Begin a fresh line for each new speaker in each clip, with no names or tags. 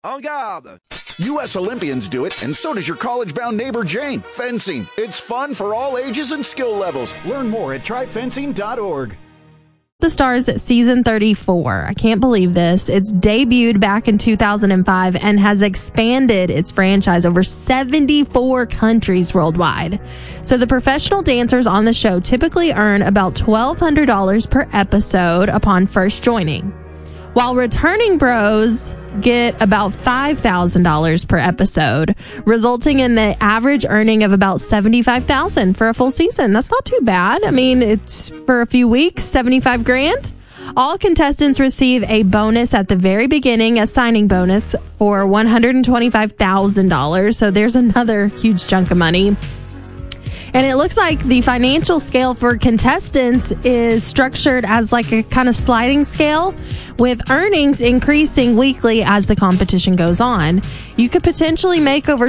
En garde! U.S. Olympians do it, and so does your college-bound neighbor Jane. Fencing. It's fun for all ages and skill levels. Learn more at tryfencing.org.
The Stars season 34. I can't believe this. It's debuted back in 2005 and has expanded its franchise over 74 countries worldwide. So the professional dancers on the show typically earn about $1,200 per episode upon first joining, while returning bros get about $5,000 per episode, resulting in the average earning of about $75,000 for a full season. That's not too bad. I mean, it's for a few weeks, $75,000. All contestants receive a bonus at the very beginning, a signing bonus for $125,000. So there's another huge chunk of money. And it looks like the financial scale for contestants is structured as like a kind of sliding scale, with earnings increasing weekly as the competition goes on. You could potentially make over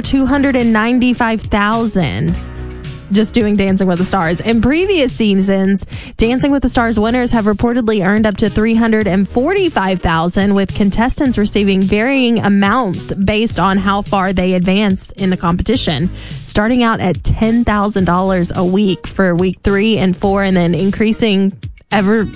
$295,000 just doing Dancing with the Stars. In previous seasons, Dancing with the Stars winners have reportedly earned up to $345,000, with contestants receiving varying amounts based on how far they advance in the competition, starting out at $10,000 a week for week 3 and 4, and then increasing until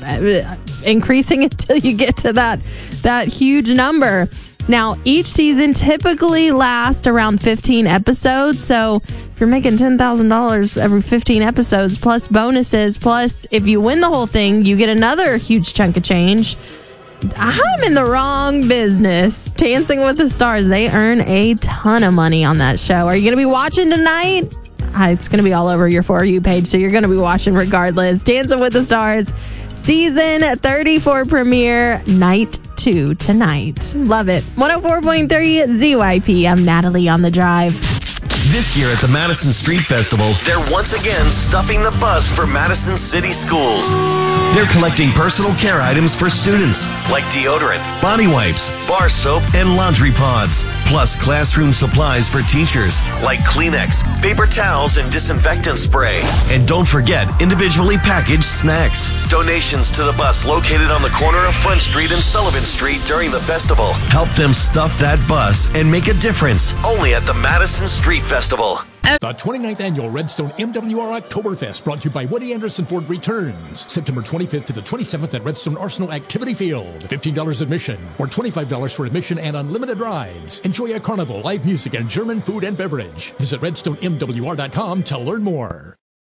you get to that huge number. Now, each season typically lasts around 15 episodes. So if you're making $10,000 every 15 episodes, plus bonuses, plus if you win the whole thing, you get another huge chunk of change. I'm in the wrong business. Dancing with the Stars, they earn a ton of money on that show. Are you going to be watching tonight? It's going to be all over your For You page, so you're going to be watching regardless. Dancing with the Stars, season 34 premiere, night 2 tonight. Love it. 104.3 ZYP. I'm Natalie on the Drive.
This year at the Madison Street Festival, they're once again stuffing the bus for Madison City Schools. They're collecting personal care items for students, like deodorant, body wipes, bar soap, and laundry pods. Plus classroom supplies for teachers, like Kleenex, paper towels, and disinfectant spray. And don't forget individually packaged snacks. Donations to the bus located on the corner of Front Street and Sullivan Street during the festival. Help them stuff that bus and make a difference. Only at the Madison Street Festival.
The 29th Annual Redstone MWR Oktoberfest, brought to you by Woody Anderson Ford, returns September 25th to the 27th at Redstone Arsenal Activity Field. $15 admission or $25 for admission and unlimited rides. Enjoy a carnival, live music, and German food and beverage. Visit RedstoneMWR.com to learn more.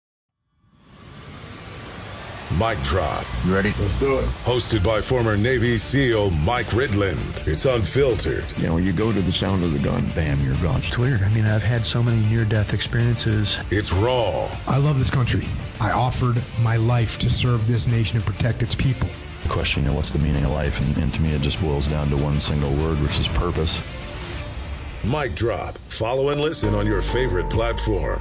Mic Drop.
You ready? Let's do it.
Hosted by former Navy SEAL Mike Ridland. It's unfiltered.
You know, you go to the sound of the gun, bam, you're gone.
It's weird. I mean, I've had so many near-death experiences.
It's raw.
I love this country. I offered my life to serve this nation and protect its people.
The question, you know, what's the meaning of life? And to me, it just boils down to one single word, which is purpose.
Mic Drop. Follow and listen on your favorite platform.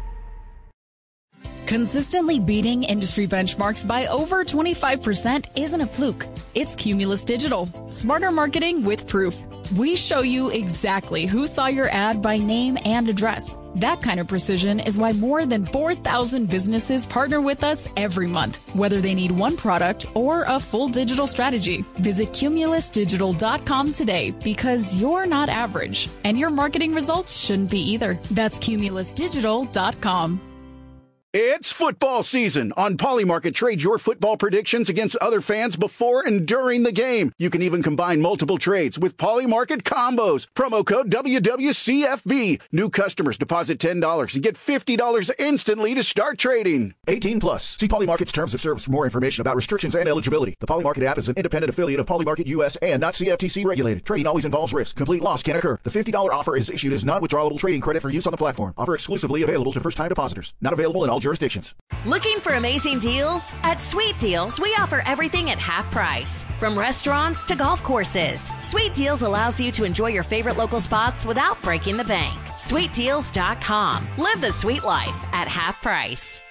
Consistently beating industry benchmarks by over 25% isn't a fluke. It's Cumulus Digital. Smarter marketing with proof. We show you exactly who saw your ad by name and address. That kind of precision is why more than 4,000 businesses partner with us every month, whether they need one product or a full digital strategy. Visit cumulusdigital.com today, because you're not average, and your marketing results shouldn't be either. That's cumulusdigital.com.
It's football season. On Polymarket, trade your football predictions against other fans before and during the game. You can even combine multiple trades with Polymarket combos. Promo code WWCFB. New customers deposit $10 and get $50 instantly to start trading. 18 plus. See Polymarket's terms of service for more information about restrictions and eligibility. The Polymarket app is an independent affiliate of Polymarket US and not CFTC regulated. Trading always involves risk. Complete loss can occur. The $50 offer is issued as non-withdrawable trading credit for use on the platform. Offer exclusively available to first-time depositors. Not available in all jurisdictions.
Looking for amazing deals? At Sweet Deals, we offer everything at half price. From restaurants to golf courses. Sweet Deals allows you to enjoy your favorite local spots without breaking the bank. SweetDeals.com. Live the sweet life at half price.